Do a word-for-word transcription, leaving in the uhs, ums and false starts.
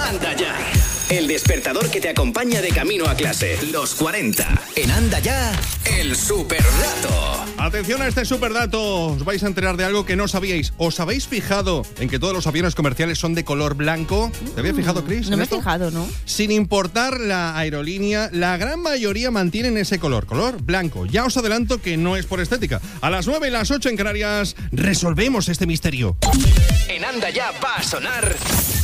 Anda Ya. El despertador que te acompaña de camino a clase. Los cuarenta. En Anda Ya, el superdato. Atención a este superdato. Os vais a enterar de algo que no sabíais. ¿Os habéis fijado en que todos los aviones comerciales son de color blanco? ¿Te habías fijado, Chris? No me he esto? fijado, ¿no? Sin importar la aerolínea, la gran mayoría mantienen ese color, color blanco. Ya os adelanto que no es por estética. A las nueve y las ocho en Canarias resolvemos este misterio. En Anda Ya va a sonar